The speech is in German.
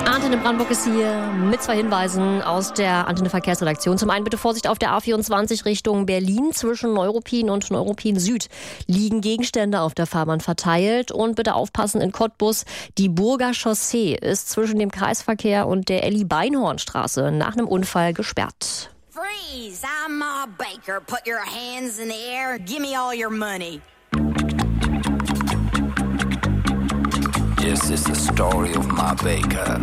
Antenne Brandenburg ist hier mit 2 Hinweisen aus der Antenne Verkehrsredaktion. Zum einen bitte Vorsicht auf der A24 Richtung Berlin. Zwischen Neuruppin und Neuruppin Süd liegen Gegenstände auf der Fahrbahn verteilt. Und bitte aufpassen in Cottbus. Die Burger Chaussee ist zwischen dem Kreisverkehr und der Elli-Beinhorn-Straße nach einem Unfall gesperrt. Freeze! I'm Ma Baker. Put your hands in the air. Give me all your money. This is the story of Ma Baker.